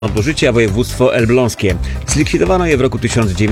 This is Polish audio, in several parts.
do życia województwo elbląskie. Zlikwidowano je w roku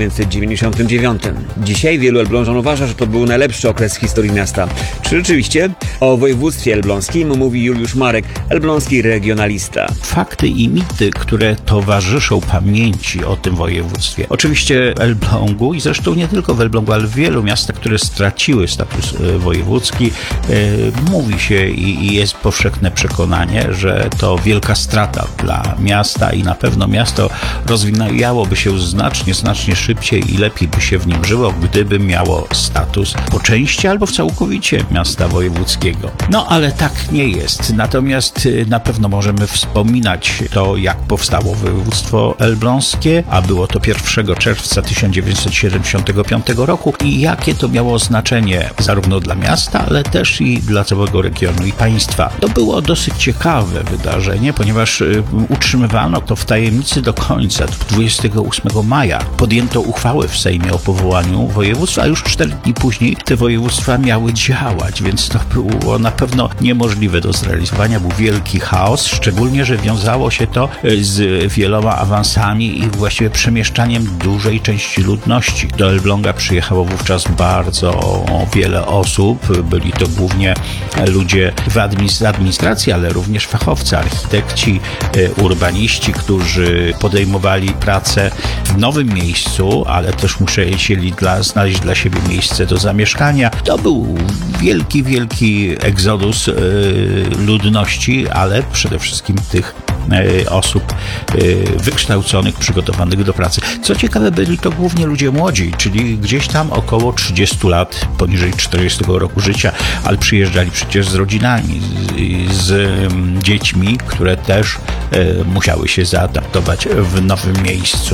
1999. Dzisiaj wielu elblążan uważa, że to był najlepszy okres w historii miasta. Czy rzeczywiście? O województwie elbląskim mówi Juliusz Marek, elbląski regionalista. Fakty i mity, które towarzyszą pamięci o tym województwie. Oczywiście Elblągu i zresztą nie tylko w Elblągu, ale w wielu miastach, które straciły status wojewódzki, mówi się i jest powszechne przekonanie, że to wielka strata dla miasta i na pewno miasto rozwijałoby się znacznie szybciej i lepiej by się w nim żyło, gdyby miało status po części albo całkowicie miasta wojewódzkiego. No ale tak nie jest. Natomiast na pewno możemy wspominać to, jak powstało województwo elbląskie, a było to 1 czerwca 1975 roku i jakie to miało znaczenie zarówno dla miasta, ale też i dla całego regionu i państwa. To było dosyć ciekawe wydarzenie, ponieważ utrzymywano to w tajemnicy do końca. 28 maja podjęto uchwałę w Sejmie o powołaniu województw, a już 4 dni później te województwa miały działać, więc to było na pewno niemożliwe do zrealizowania. Był wielki chaos, szczególnie, że wiązało się to z wieloma awansami i właściwie przemieszczaniem dużej części ludności. Do Elbląga przyjechało wówczas bardzo wiele osób. Byli to głównie ludzie z administracji, ale również fachowcy, architekci, urbaniści, którzy podejmowali pracę w nowym miejscu, ale też musieli znaleźć dla siebie miejsce do zamieszkania. To był wielki egzodus ludności, ale przede wszystkim tych osób wykształconych, przygotowanych do pracy. Co ciekawe, byli to głównie ludzie młodzi, czyli gdzieś tam około 30 lat, poniżej 40 roku życia, ale przyjeżdżali przecież z rodzinami, z dziećmi, które też musiały się zaadaptować w nowym miejscu.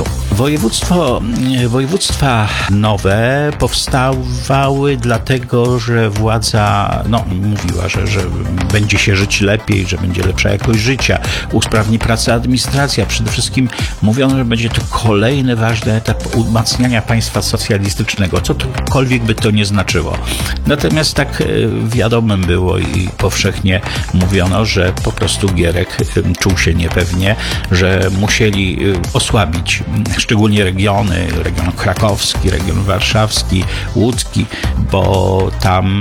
Województwa nowe powstawały dlatego, że władza mówiła, że będzie się żyć lepiej, że będzie lepsza jakość życia, usprawni pracę administracja. Przede wszystkim mówiono, że będzie to kolejny ważny etap umacniania państwa socjalistycznego, cokolwiek by to nie znaczyło. Natomiast tak wiadomym było i powszechnie mówiono, że po prostu Gierek czuł się niepewnie, że musieli osłabić szczególnie region krakowski, region warszawski, łódzki, bo tam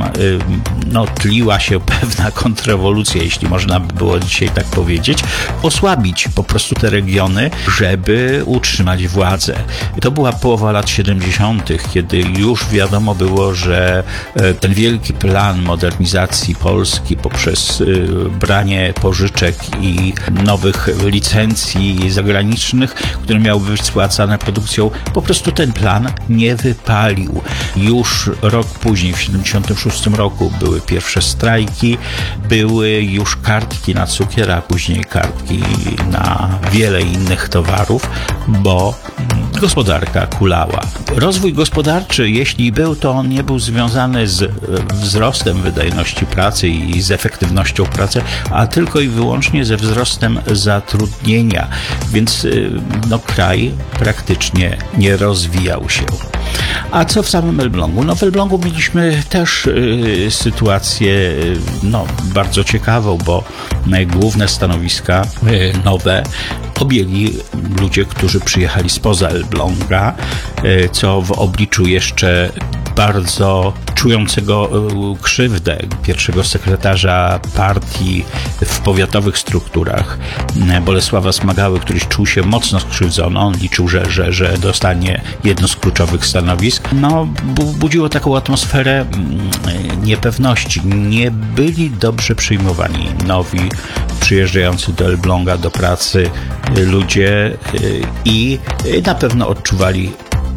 tliła się pewna kontrrewolucja, jeśli można by było dzisiaj tak powiedzieć, osłabić po prostu te regiony, żeby utrzymać władzę. To była połowa lat 70., kiedy już wiadomo było, że ten wielki plan modernizacji Polski poprzez branie pożyczek i nowych licencji zagranicznych, które miały być spłacane produkcją, po prostu ten plan nie wypalił. Już rok później, w 76 roku, były pierwsze strajki, były już kartki na cukier, a później kartki na wiele innych towarów, bo gospodarka kulała. Rozwój gospodarczy, jeśli był, to on nie był związany z wzrostem wydajności pracy i z efektywnością pracy, a tylko i wyłącznie ze wzrostem zatrudnienia, więc kraj praktycznie nie rozwijał się. A co w samym Elblągu? W Elblągu mieliśmy też sytuację bardzo ciekawą, bo główne stanowiska nowe objęli ludzie, którzy przyjechali spoza Elbląga, co w obliczu jeszcze bardzo czującego krzywdę pierwszego sekretarza partii w powiatowych strukturach, Bolesława Smagały, który czuł się mocno skrzywdzony. On liczył, że dostanie jedno z kluczowych stanowisk. Budziło taką atmosferę niepewności. Nie byli dobrze przyjmowani nowi przyjeżdżający do Elbląga do pracy ludzie i na pewno odczuwali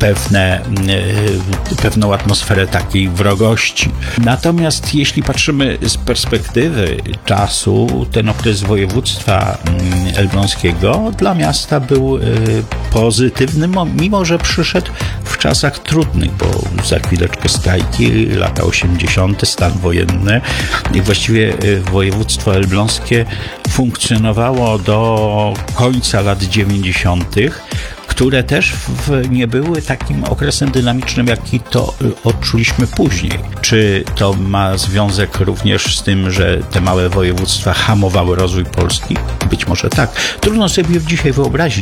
pewną atmosferę takiej wrogości. Natomiast jeśli patrzymy z perspektywy czasu, ten okres województwa elbląskiego dla miasta był pozytywny, mimo że przyszedł w czasach trudnych, bo za chwileczkę strajki, lata 80., stan wojenny i właściwie województwo elbląskie funkcjonowało do końca lat 90., które też nie były takim okresem dynamicznym, jaki to odczuliśmy później. Czy to ma związek również z tym, że te małe województwa hamowały rozwój Polski? Być może tak. Trudno sobie dzisiaj wyobrazić,